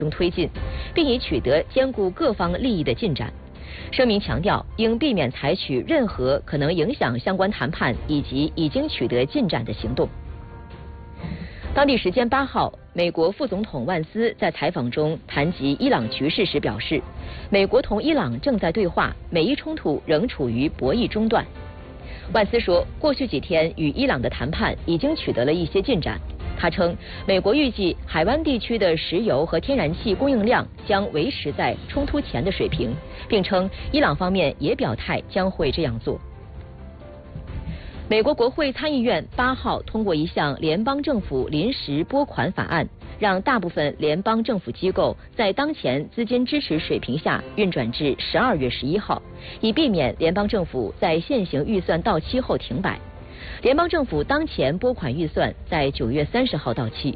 中推进，并已取得兼顾各方利益的进展。声明强调，应避免采取任何可能影响相关谈判以及已经取得进展的行动。当地时间8号，美国副总统万斯在采访中谈及伊朗局势时表示，美国同伊朗正在对话，美伊冲突仍处于博弈中段。万斯说，过去几天与伊朗的谈判已经取得了一些进展。他称，美国预计海湾地区的石油和天然气供应量将维持在冲突前的水平，并称伊朗方面也表态将会这样做。美国国会参议院8号通过一项联邦政府临时拨款法案，让大部分联邦政府机构在当前资金支持水平下运转至12月11号，以避免联邦政府在现行预算到期后停摆。联邦政府当前拨款预算在9月30号到期。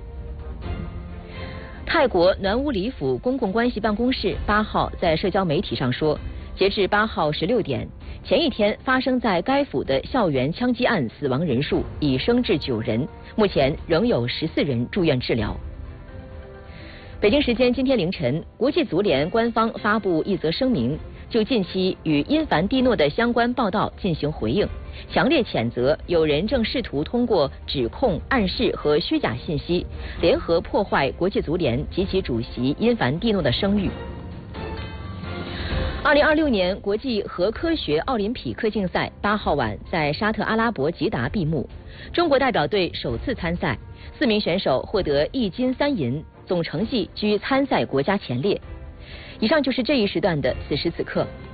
泰国南乌里府公共关系办公室8号在社交媒体上说，截至8号16点，前一天发生在该府的校园枪击案死亡人数已升至9人，目前仍有14人住院治疗。北京时间今天凌晨，国际足联官方发布一则声明，就近期与因凡蒂诺的相关报道进行回应，强烈谴责有人正试图通过指控、暗示和虚假信息，联合破坏国际足联及其主席因凡蒂诺的声誉。2026年国际核科学奥林匹克竞赛8号晚在沙特阿拉伯吉达闭幕，中国代表队首次参赛，4名选手获得1金3银，总成绩居参赛国家前列。以上就是这一时段的此时此刻。